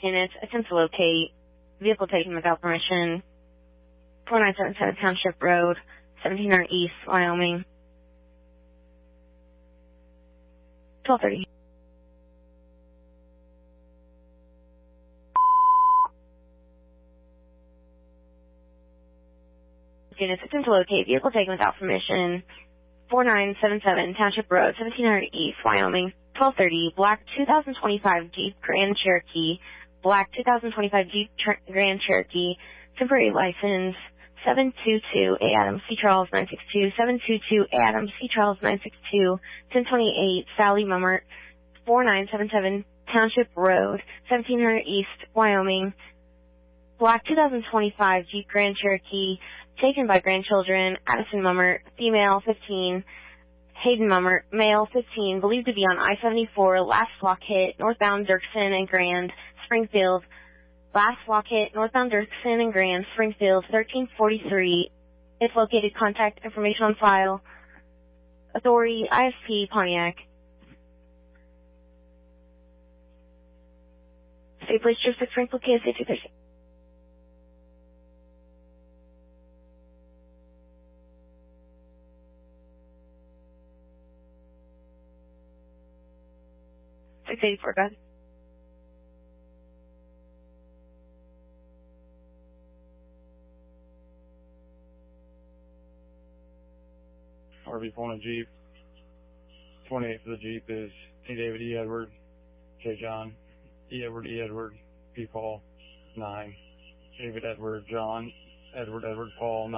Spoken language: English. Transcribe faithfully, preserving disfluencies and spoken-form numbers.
units, attempt to locate, vehicle taken without permission, four nine seven seven Township Road, seventeen hundred East, Wyoming, twelve thirty. Units, attempt to locate, vehicle taken without permission, four nine seven seven Township Road, seventeen hundred East, Wyoming, twelve thirty, black two thousand twenty-five Jeep Grand Cherokee, black two thousand twenty-five Jeep Tr- Grand Cherokee, temporary license, seven two two A Adams, C. Charles nine six two, seven two two A Adams, C. Charles nine six two, ten twenty-eight Sally Mummert, four nine seven seven Township Road, seventeen hundred East, Wyoming, black two thousand twenty-five Jeep Grand Cherokee, taken by grandchildren, Addison Mummert, female, fifteen, Hayden Mummert, male, fifteen, believed to be on I seventy-four, last flock hit, northbound Dirksen and Grand, Springfield, last flock hit, northbound Dirksen and Grand, Springfield, thirteen forty-three, if located, contact information on file, authority, I S P, Pontiac. State Police District, Springfield, K S A two thirty. six eighty-four, go ahead. R V four on a Jeep. twenty-eight for the Jeep is E. David E. Edward, J. John, E. Edward E. Edward, P. Paul, nine. David Edward, John, Edward Edward Paul, nine.